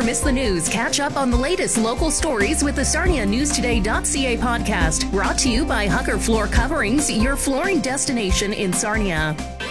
never miss the news, catch up on the latest local stories with the SarniaNewsToday.ca podcast, brought to you by Hucker Floor Coverings, your flooring destination in Sarnia.